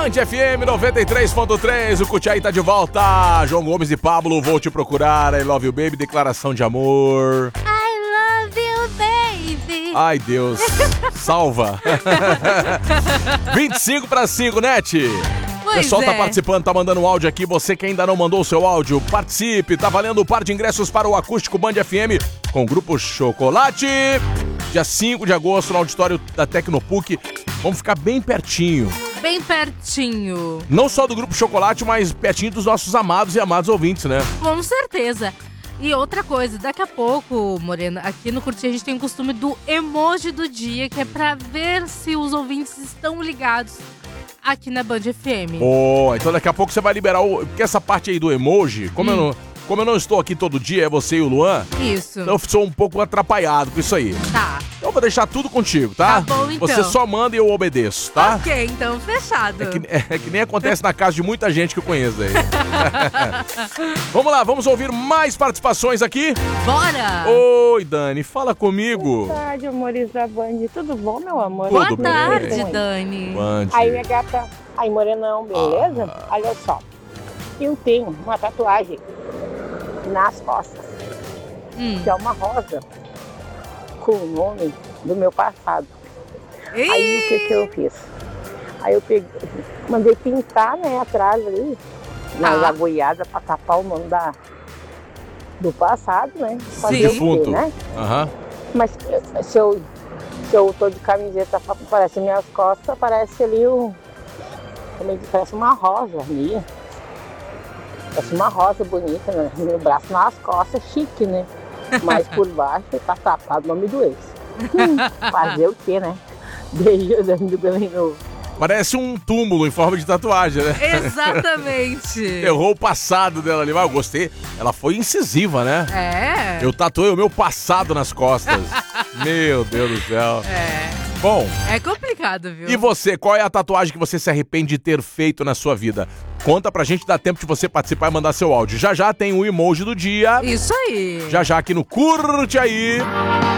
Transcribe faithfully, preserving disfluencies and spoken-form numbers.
Band F M noventa e três ponto três, o Cutiaí tá de volta. João Gomes e Pablo, vou te procurar. I love you, baby, declaração de amor. I love you, baby. Ai, Deus, salva. vinte e cinco para cinco, Net. O pessoal é. tá participando, tá mandando um áudio aqui. Você que ainda não mandou o seu áudio, participe. Tá valendo o par de ingressos para o Acústico Band F M com o Grupo Chocolate. Dia cinco de agosto, no auditório da Tecnopuc. Vamos ficar bem pertinho. Bem pertinho. Não só do Grupo Chocolate, mas pertinho dos nossos amados e amados ouvintes, né? Com certeza. E outra coisa, daqui a pouco, Morena, aqui no Curtir a gente tem o costume do emoji do dia, que é pra ver se os ouvintes estão ligados aqui na Band F M. Oh, então daqui a pouco você vai liberar o... Porque essa parte aí do emoji, como, hum. eu não, como eu não estou aqui todo dia, é você e o Luan. Isso. Então eu sou um pouco atrapalhado com isso aí. Tá. Então eu vou deixar tudo contigo, tá? Tá bom, então. Você só manda e eu obedeço, tá? Ok, então fechado. É que, é que nem acontece na casa de muita gente que eu conheço aí. Vamos lá, vamos ouvir mais participações aqui? Bora! Oi, Dani, fala comigo. Boa tarde, amores da Band. Tudo bom, meu amor? Tudo Boa bem. tarde, Dani. Band. Aí, minha gata. Aí, Morenão, beleza? Ah. Olha só. Eu tenho uma tatuagem nas costas, Hum. que é uma rosa com o nome do meu passado. Ih! Aí, o que que eu fiz? Aí eu peguei, mandei pintar, né, atrás ali, nas Ah. agulhadas, pra tapar o nome da, do passado, né? Sim. Fazer o quê, Defunto. né? Aham. Mas se eu, se eu tô de camiseta, parece minhas costas, parece ali o... Como é que parece uma rosa ali. Parece uma rosa bonita, né? No braço, nas costas, chique, né? Mas por baixo tá tapado o nome do ex. Hum, fazer o quê, né? Beijo do Belém. Parece um túmulo em forma de tatuagem, né? Exatamente. Errou o passado dela ali, mas eu gostei. Ela foi incisiva, né? É. Eu tatuei o meu passado nas costas. Meu Deus do céu. É. Bom, É complicado, viu? e você, qual é a tatuagem que você se arrepende de ter feito na sua vida? Conta pra gente, dá tempo de você participar e mandar seu áudio. Já já tem o emoji do dia. Isso aí. Já já aqui no Curte Aí.